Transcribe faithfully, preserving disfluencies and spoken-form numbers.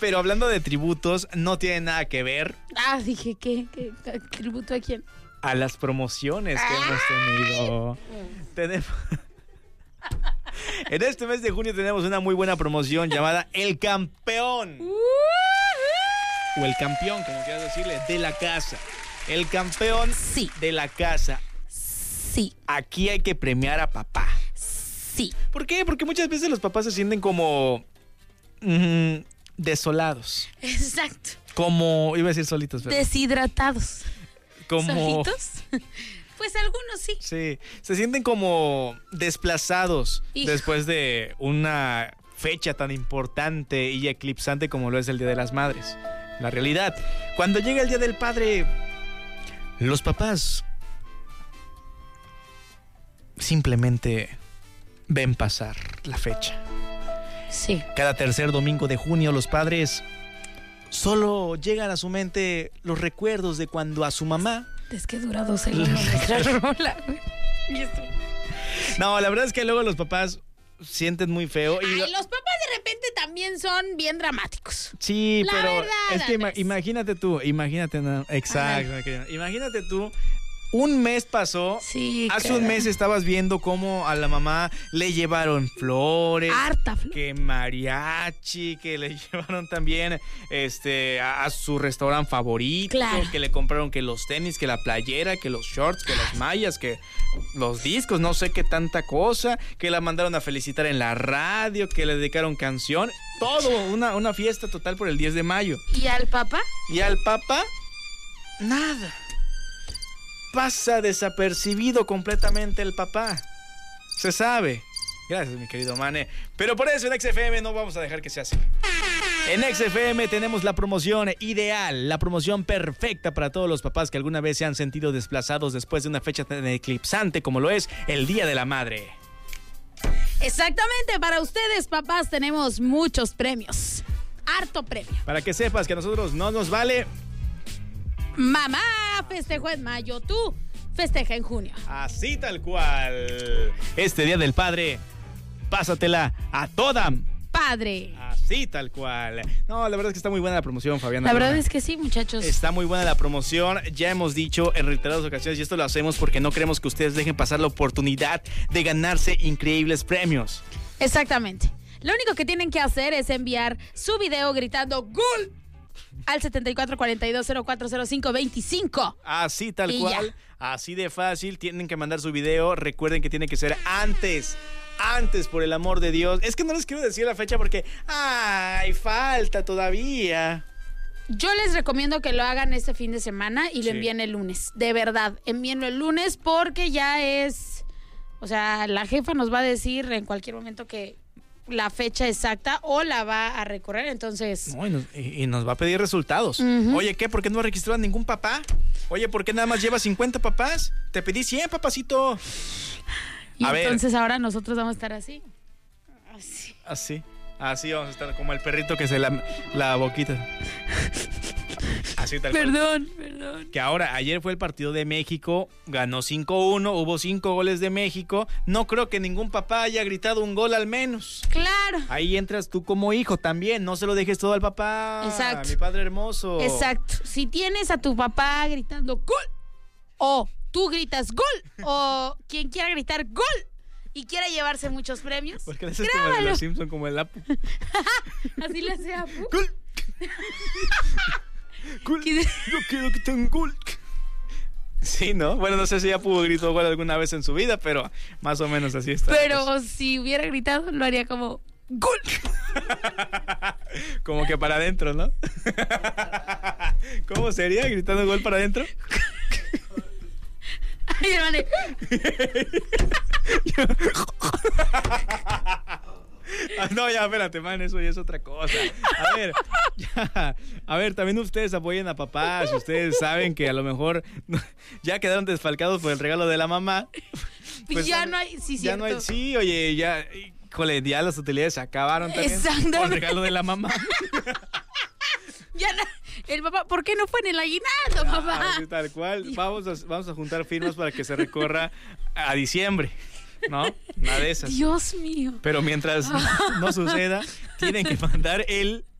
Pero hablando de tributos, no tiene nada que ver. Ah, dije, ¿qué? ¿Qué? ¿Qué? ¿Tributo a quién? A las promociones que ah. hemos tenido. Tenemos... En este mes de junio tenemos una muy buena promoción llamada El Campeón. O El Campeón, como quieras decirle, de la casa. El Campeón sí. de la casa. Sí. Aquí hay que premiar a papá. Sí. ¿Por qué? Porque muchas veces los papás se sienten como mmm, desolados. Exacto. Como, iba a decir solitos, pero... Deshidratados. Como... ¿Solitos? Pues algunos sí. Sí, se sienten como desplazados Hijo. después de una fecha tan importante y eclipsante como lo es el Día de las Madres. La realidad, cuando llega el Día del Padre, los papás simplemente ven pasar la fecha. Sí. Cada tercer domingo de junio los padres solo llegan a su mente los recuerdos de cuando a su mamá... Es que dura dos segundos nuestra rola, güey. No, la verdad es que luego los papás sienten muy feo. Y Ay, lo... los papás de repente también son bien dramáticos. Sí, la pero verdad, es que ima- imagínate tú, imagínate, no, exacto, imagínate tú. Un mes pasó, sí, hace cara. un mes estabas viendo cómo a la mamá le llevaron flores, harta flor. que mariachi, que le llevaron también este a, a su restaurante favorito, claro. que le compraron que los tenis, que la playera, que los shorts, que las mallas, que los discos, no sé qué tanta cosa, que la mandaron a felicitar en la radio, que le dedicaron canción, todo, una, una fiesta total por el diez de mayo. ¿Y al papá? Y al papá, nada. Pasa desapercibido completamente el papá. Se sabe. Gracias, mi querido Mane. Pero por eso en X F M no vamos a dejar que sea así. En X F M tenemos la promoción ideal, la promoción perfecta para todos los papás que alguna vez se han sentido desplazados después de una fecha tan eclipsante como lo es el Día de la Madre. Exactamente, para ustedes, papás, tenemos muchos premios. Harto premio. Para que sepas que a nosotros no nos vale... Mamá festejó en mayo, tú festeja en junio. Así tal cual. Este Día del Padre, pásatela a toda padre. Así tal cual. No, la verdad es que está muy buena la promoción, Fabiana. La verdad es que sí, muchachos. Está muy buena la promoción. Ya hemos dicho en reiteradas ocasiones, y esto lo hacemos porque no queremos que ustedes dejen pasar la oportunidad de ganarse increíbles premios. Exactamente. Lo único que tienen que hacer es enviar su video gritando ¡Gol! Al setenta y cuatro cuarenta y dos cero cuatro cero cinco veinticinco. Así tal y cual, ya. Así de fácil. Tienen que mandar su video. Recuerden que tiene que ser antes. Antes, por el amor de Dios. Es que no les quiero decir la fecha porque ¡ay! Falta todavía. Yo les recomiendo que lo hagan este fin de semana y lo sí. envíen el lunes. De verdad, envíenlo el lunes porque ya es... O sea, la jefa nos va a decir en cualquier momento que la fecha exacta o la va a recorrer, entonces... No, y, nos, y, y nos va a pedir resultados. Uh-huh. Oye, ¿qué? ¿Por qué no ha registrado a ningún papá? Oye, ¿por qué nada más lleva cincuenta papás? Te pedí cien, papacito. Y a entonces ver. ahora nosotros vamos a estar así. Así. Así. Así vamos a estar como el perrito que se la, la boquita. Así tal cual. Perdón, perdón. Que ahora, ayer fue el partido de México, ganó cinco uno, hubo cinco goles de México. No creo que ningún papá haya gritado un gol al menos. Claro. Ahí entras tú como hijo también, no se lo dejes todo al papá. Exacto. Mi padre hermoso. Exacto. Si tienes a tu papá gritando gol, o tú gritas gol, o quien quiera gritar gol y quiera llevarse muchos premios, porque eso es como de los Simpsons, como el Apu. Así le hace Apu. ¡Gol! ¡Gol! Yo quiero que tenga gol. Sí, ¿no? Bueno, no sé si Apu gritó gol alguna vez en su vida, pero más o menos así está. Pero si hubiera gritado, lo haría como ¡gol! Como que para adentro, ¿no? ¿Cómo sería? ¿Gritando gol para adentro? Ay, hermano. Ah, no, ya, espérate, man, eso ya es otra cosa. A ver, ya, a ver, también ustedes apoyen a papá. Si ustedes saben que a lo mejor ya quedaron desfalcados por el regalo de la mamá. Pues ya no hay, sí, ya cierto. no hay, sí, oye, ya, híjole, ya las utilidades se acabaron también. Exactamente. Por el regalo de la mamá. Ya no, el papá, ¿por qué no fue en el aguinaldo, papá? Ah, sí, tal cual. Vamos a, vamos a juntar firmas para que se recorra a diciembre, ¿no? Una de esas. Dios mío. Pero mientras no, no suceda, tienen que mandar el